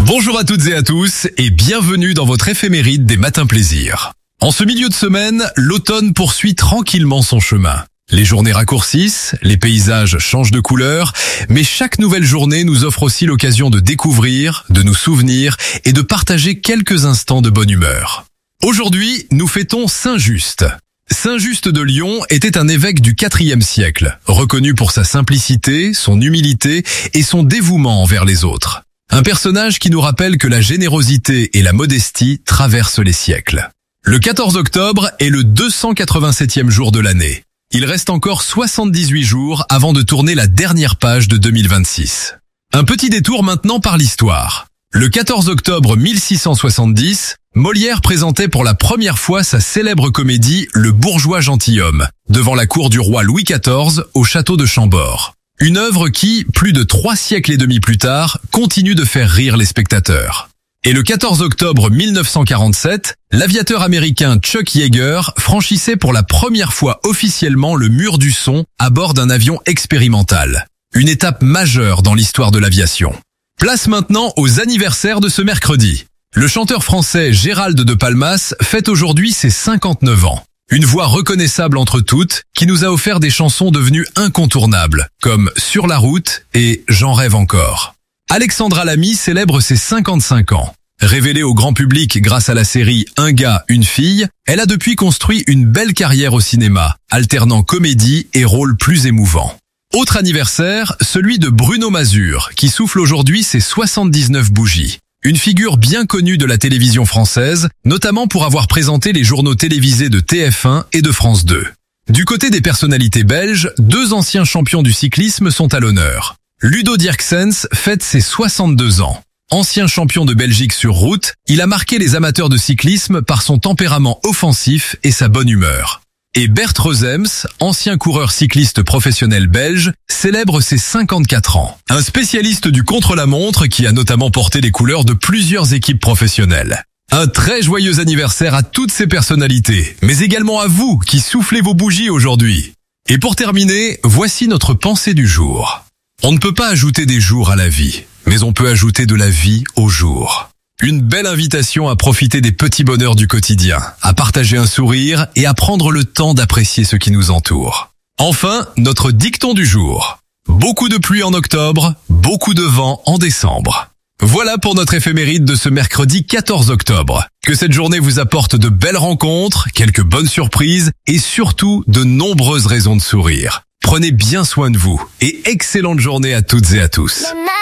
Bonjour à toutes et à tous et bienvenue dans votre éphéméride des matins plaisir. En ce milieu de semaine, l'automne poursuit tranquillement son chemin. Les journées raccourcissent, les paysages changent de couleur, mais chaque nouvelle journée nous offre aussi l'occasion de découvrir, de nous souvenir et de partager quelques instants de bonne humeur. Aujourd'hui, nous fêtons Saint-Just. Saint-Just de Lyon était un évêque du IVe siècle, reconnu pour sa simplicité, son humilité et son dévouement envers les autres. Un personnage qui nous rappelle que la générosité et la modestie traversent les siècles. Le 14 octobre est le 287e jour de l'année. Il reste encore 78 jours avant de tourner la dernière page de 2026. Un petit détour maintenant par l'histoire. Le 14 octobre 1670, Molière présentait pour la première fois sa célèbre comédie Le bourgeois gentilhomme, devant la cour du roi Louis XIV au château de Chambord. Une œuvre qui, plus de 3 siècles et demi plus tard, continue de faire rire les spectateurs. Et le 14 octobre 1947, l'aviateur américain Chuck Yeager franchissait pour la première fois officiellement le mur du son à bord d'un avion expérimental. Une étape majeure dans l'histoire de l'aviation. Place maintenant aux anniversaires de ce mercredi. Le chanteur français Gérald de Palmas fête aujourd'hui ses 59 ans. Une voix reconnaissable entre toutes, qui nous a offert des chansons devenues incontournables, comme Sur la route et J'en rêve encore. Alexandra Lamy célèbre ses 55 ans. Révélée au grand public grâce à la série Un gars, une fille, elle a depuis construit une belle carrière au cinéma, alternant comédie et rôles plus émouvants. Autre anniversaire, celui de Bruno Mazur, qui souffle aujourd'hui ses 79 bougies. Une figure bien connue de la télévision française, notamment pour avoir présenté les journaux télévisés de TF1 et de France 2. Du côté des personnalités belges, 2 anciens champions du cyclisme sont à l'honneur. Ludo Dirksens fête ses 62 ans. Ancien champion de Belgique sur route, il a marqué les amateurs de cyclisme par son tempérament offensif et sa bonne humeur. Et Bert Rozems, ancien coureur cycliste professionnel belge, célèbre ses 54 ans. Un spécialiste du contre-la-montre qui a notamment porté les couleurs de plusieurs équipes professionnelles. Un très joyeux anniversaire à toutes ces personnalités, mais également à vous qui soufflez vos bougies aujourd'hui. Et pour terminer, voici notre pensée du jour. On ne peut pas ajouter des jours à la vie, mais on peut ajouter de la vie aux jours. Une belle invitation à profiter des petits bonheurs du quotidien, à partager un sourire et à prendre le temps d'apprécier ce qui nous entoure. Enfin, notre dicton du jour. Beaucoup de pluie en octobre, beaucoup de vent en décembre. Voilà pour notre éphéméride de ce mercredi 14 octobre. Que cette journée vous apporte de belles rencontres, quelques bonnes surprises et surtout de nombreuses raisons de sourire. Prenez bien soin de vous et excellente journée à toutes et à tous.